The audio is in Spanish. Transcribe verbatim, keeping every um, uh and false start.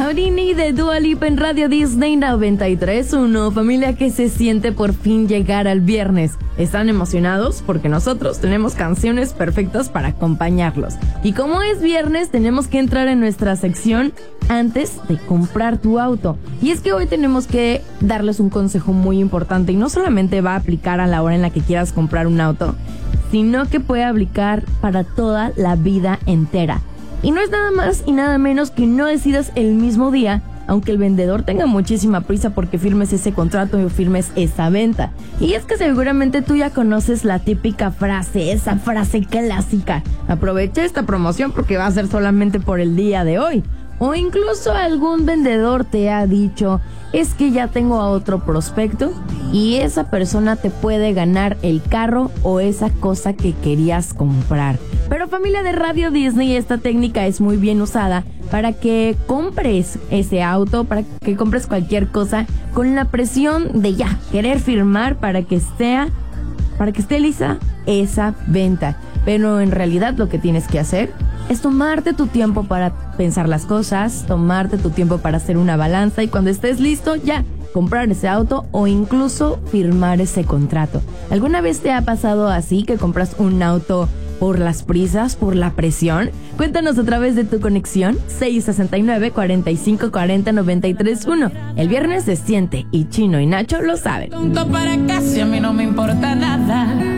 Abrini de Dua Lipa en Radio Disney noventa y tres punto uno. Familia, que se siente por fin llegar al viernes. ¿Están emocionados? Porque nosotros tenemos canciones perfectas para acompañarlos. Y como es viernes, tenemos que entrar en nuestra sección antes de comprar tu auto. Y es que hoy tenemos que darles un consejo muy importante, y no solamente va a aplicar a la hora en la que quieras comprar un auto, sino que puede aplicar para toda la vida entera. Y no es nada más y nada menos que no decidas el mismo día, aunque el vendedor tenga muchísima prisa porque firmes ese contrato o firmes esa venta. Y es que seguramente tú ya conoces la típica frase, esa frase clásica: aprovecha esta promoción porque va a ser solamente por el día de hoy. O incluso algún vendedor te ha dicho: es que ya tengo a otro prospecto y esa persona te puede ganar el carro o esa cosa que querías comprar. Pero familia de Radio Disney, esta técnica es muy bien usada para que compres ese auto, para que compres cualquier cosa con la presión de ya querer firmar para que esté, para que esté lista esa venta. Pero en realidad lo que tienes que hacer es tomarte tu tiempo para pensar las cosas, tomarte tu tiempo para hacer una balanza y cuando estés listo ya comprar ese auto o incluso firmar ese contrato. ¿Alguna vez te ha pasado así, que compras un auto por las prisas, por la presión? Cuéntanos a través de tu conexión seis sesenta y nueve, cuarenta y cinco, cuarenta, noventa y tres uno. El viernes se siente y Chino y Nacho lo saben. Tonto para casi, a mí no me importa nada.